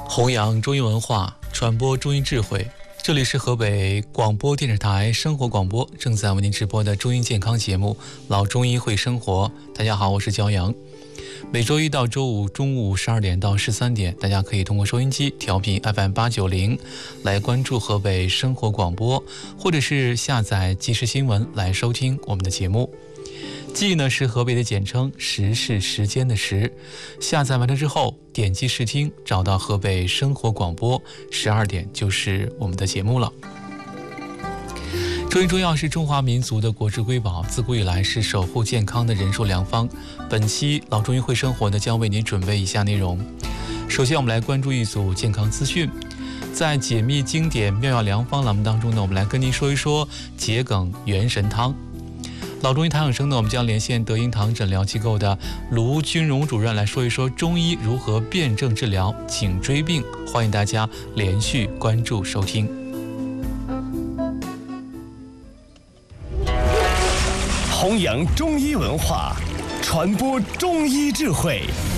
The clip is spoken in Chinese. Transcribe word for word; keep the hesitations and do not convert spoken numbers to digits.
弘扬中医文化，传播中医智慧。这里是河北广播电视台生活广播，正在为您直播的中医健康节目《老中医会生活》。大家好，我是焦阳。每周一到周五中午十二点到十三点，大家可以通过收音机调频 F M 八九零来关注河北生活广播，或者是下载即时新闻来收听我们的节目。记呢是河北的简称，时是时间的时。下载完成之后，点击试听，找到河北生活广播，十二点就是我们的节目了。中医中药是中华民族的国之瑰宝，自古以来是守护健康的人寿良方。本期老中医会生活呢，将为您准备以下内容。首先我们来关注一组健康资讯。在解密经典妙药良方栏目当中呢，我们来跟您说一说桔梗元神汤。老中医谈养生呢，我们将连线德英堂诊疗机构的卢军荣主任来说一说中医如何辩证治疗颈椎病。欢迎大家连续关注收听。 弘扬中医文化，传播中医智慧，